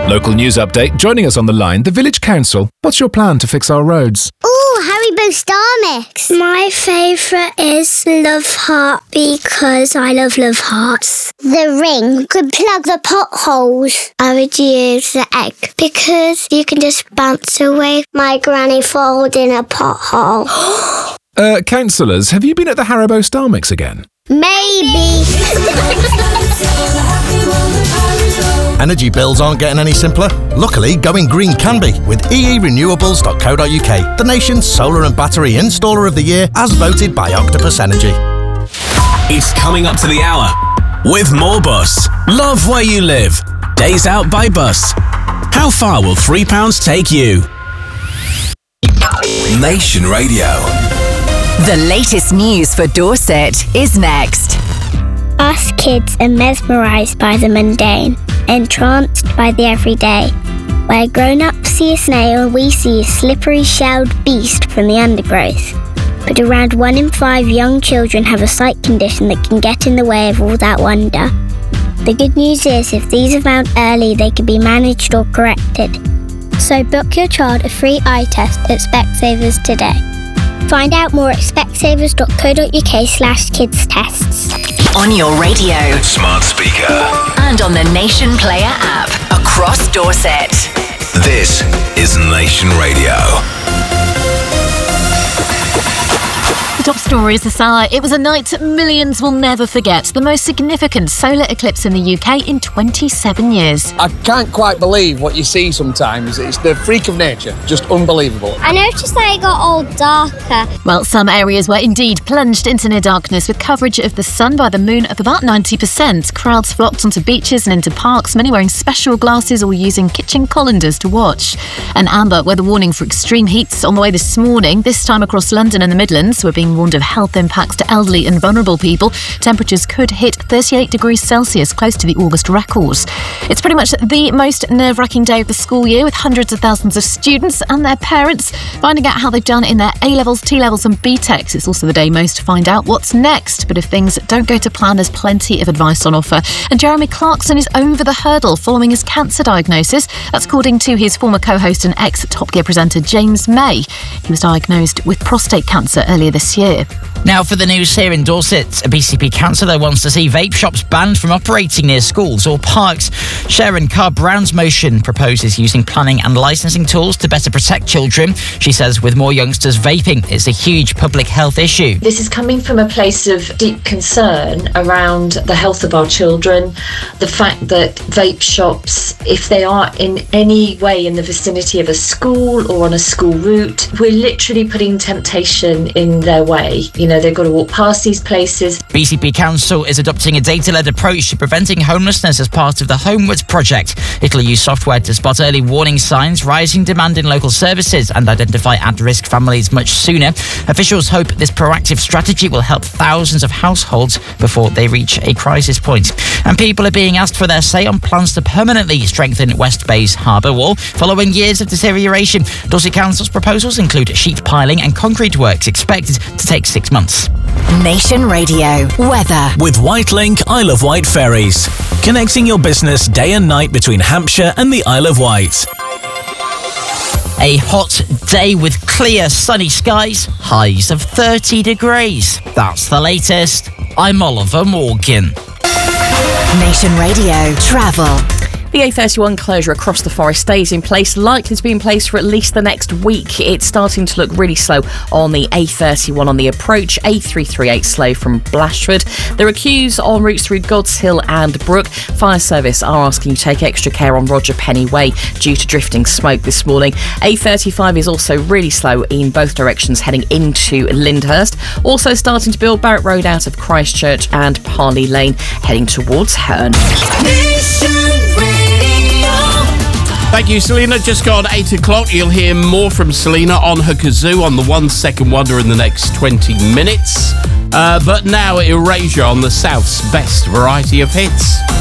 Local news update. Joining us on the line, the Village Council. What's your plan to fix our roads? Ooh, Haribo Star Mix. My favourite is Love Heart because I love hearts. The ring could plug the potholes. I would use the egg because you can just bounce away my granny falls in a pothole. Councillors, have you been at the Haribo Star Mix again? Maybe. Energy bills aren't getting any simpler. Luckily, going green can be with eerenewables.co.uk, the nation's solar and battery installer of the year as voted by Octopus Energy. It's coming up to the hour with More Bus. Love where you live. Days out by bus. How far will £3 take you? Nation Radio. The latest news for Dorset is next. Us kids are mesmerised by the mundane, entranced by the everyday. Where grown-ups see a snail, we see a slippery shelled beast from the undergrowth. But around 1 in 5 young children have a sight condition that can get in the way of all that wonder. The good news is, if these are found early, they can be managed or corrected. So book your child a free eye test at Specsavers today. Find out more at specsavers.co.uk/kids tests. On your radio, Smart speaker. and on the Nation Player app across Dorset. This is Nation Radio. The top stories this hour. It was a night millions will never forget. The most significant solar eclipse in the UK in 27 years. I can't quite believe what you see sometimes. It's the freak of nature. Just unbelievable. I noticed that it got all darker. Well, some areas were indeed plunged into near darkness with coverage of the sun by the moon of about 90%. Crowds flocked onto beaches and into parks, many wearing special glasses or using kitchen colanders to watch. An amber weather warning for extreme heats on the way this morning, this time across London and the Midlands. We're being warned of health impacts to elderly and vulnerable people. Temperatures could hit 38 degrees Celsius, close to the August records. It's pretty much the most nerve-wracking day of the school year, with hundreds of thousands of students and their parents finding out how they've done in their A-levels, T-levels and B-Techs. It's also the day most to find out what's next. But if things don't go to plan, there's plenty of advice on offer. And Jeremy Clarkson is over the hurdle following his cancer diagnosis. That's according to his former co-host and ex-Top Gear presenter James May. He was diagnosed with prostate cancer earlier this year. Now for the news here in Dorset. A BCP councillor wants to see vape shops banned from operating near schools or parks. Sharon Carr-Brown's motion proposes using planning and licensing tools to better protect children. She says with more youngsters vaping, it's a huge public health issue. This is coming from a place of deep concern around the health of our children. The fact that vape shops, if they are in any way in the vicinity of a school or on a school route, we're literally putting temptation in their way. You know, they've got to walk past these places. BCP Council is adopting a data-led approach to preventing homelessness as part of the Homewards project. It'll use software to spot early warning signs, rising demand in local services and identify at-risk families much sooner. Officials hope this proactive strategy will help thousands of households before they reach a crisis point. And people are being asked for their say on plans to permanently strengthen West Bay's harbour wall following years of deterioration. Dorset Council's proposals include sheet piling and concrete works expected to take 6 months. Nation Radio weather. With Whitelink Isle of Wight ferries. Connecting your business day and night between Hampshire and the Isle of Wight. A hot day with clear sunny skies, highs of 30 degrees. That's the latest. I'm Oliver Morgan. Nation Radio travel. The A31 closure across the forest stays in place, likely to be in place for at least the next week. It's starting to look really slow on the A31 on the approach, A338 slow from Blashford. There are queues on routes through God's Hill and Brook. Fire service are asking you to take extra care on Roger Penny Way due to drifting smoke this morning. A35 is also really slow in both directions heading into Lyndhurst. Also starting to build Barrett Road out of Christchurch and Parley Lane heading towards Herne. Thank you, Selena. Just gone 8 o'clock. You'll hear more from Selena on her kazoo on the 1 Second Wonder in the next 20 minutes. But now Erasure on the South's best variety of hits.